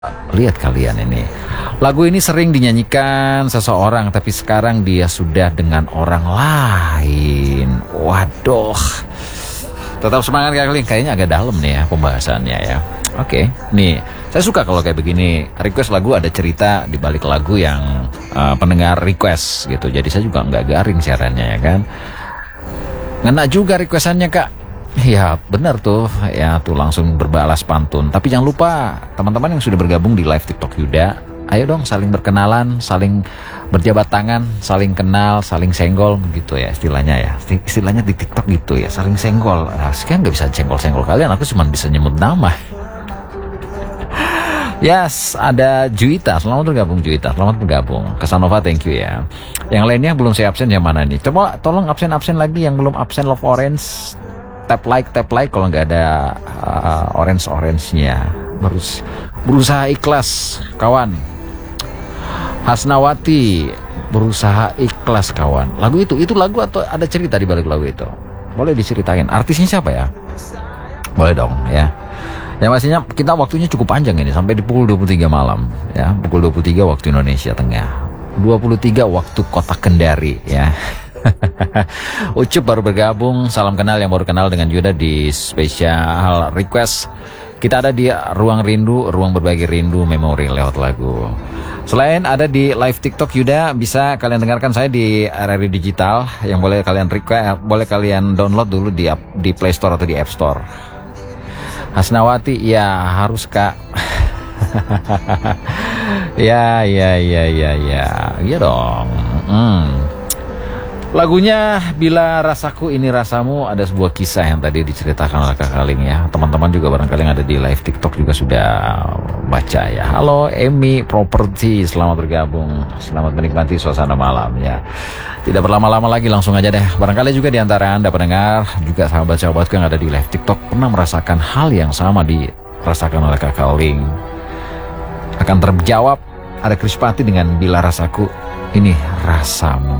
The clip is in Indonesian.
Lihat kalian ini, lagu ini sering dinyanyikan seseorang, tapi sekarang dia sudah dengan orang lain. Waduh, tetap semangat kalian. Kayaknya agak dalam nih ya pembahasannya ya. Oke, nih saya suka kalau kayak begini. Request lagu ada cerita di balik lagu yang pendengar request gitu. Jadi saya juga nggak garing siarannya ya kan. Ngena juga requestannya kak. Ya benar tuh, ya tuh langsung berbalas pantun. Tapi jangan lupa teman-teman yang sudah bergabung di live TikTok Yuda, ayo dong saling berkenalan, saling berjabat tangan, saling kenal, saling senggol gitu ya istilahnya ya. Istilahnya di TikTok gitu ya, saling senggol. Nah, sekarang nggak bisa senggol-senggol kalian, aku cuma bisa nyebut nama. Yes, ada Juita, selamat bergabung Juita, selamat bergabung. Casanova, thank you ya. Yang lainnya belum saya absen, yang mana nih? Coba tolong absen-absen lagi yang belum absen, Love Orange. Tap like kalau nggak ada orange-nya. Berusaha ikhlas kawan. Hasnawati, berusaha ikhlas kawan. Lagu itu lagu atau ada cerita di balik lagu itu? Boleh diceritain artisnya siapa ya? Boleh dong ya. Ya pastinya kita waktunya cukup panjang ini sampai di pukul 23 malam ya, pukul 23 waktu Indonesia Tengah, 23 waktu Kota Kendari ya. Ucup baru bergabung, salam kenal yang baru kenal dengan Yuda di spesial request. Kita ada di ruang rindu, ruang berbagi rindu memori lewat lagu. Selain ada di live TikTok Yuda, bisa kalian dengarkan saya di RRI Digital yang boleh kalian request, boleh kalian download dulu di Play Store atau di App Store. Hasnawati, ya harus kak. ya dong. Lagunya Bila Rasaku Ini Rasamu ada sebuah kisah yang tadi diceritakan oleh Kak Kaling ya. Teman-teman juga barangkali yang ada di live TikTok juga sudah baca ya. Halo Emi Property, selamat bergabung. Selamat menikmati suasana malam ya. Tidak berlama-lama lagi, langsung aja deh. Barangkali juga di antara Anda pendengar, juga sahabat-sahabatku yang ada di live TikTok pernah merasakan hal yang sama dirasakan oleh Kak Kaling. Akan terjawab ada Krispati dengan Bila Rasaku Ini Rasamu.